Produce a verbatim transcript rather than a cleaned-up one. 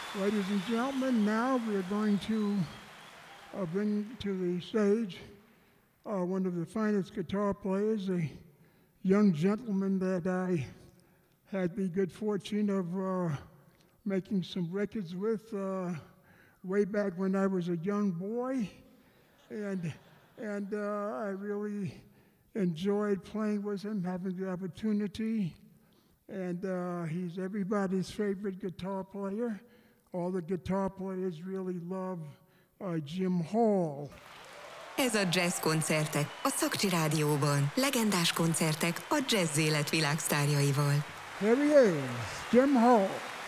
Ladies and gentlemen, now we're going to uh, bring to the stage uh, one of the finest guitar players, a young gentleman that I had the good fortune of uh, making some records with uh, way back when I was a young boy, and and uh, I really enjoyed playing with him, having the opportunity, and uh, he's everybody's favorite guitar player. All the guitar players really love uh, Jim Hall. Ez a Jazz Koncertek a Szakcsi Rádióban. Legendás koncertek a jazz élet világsztárjaival. Here he is, Jim Hall.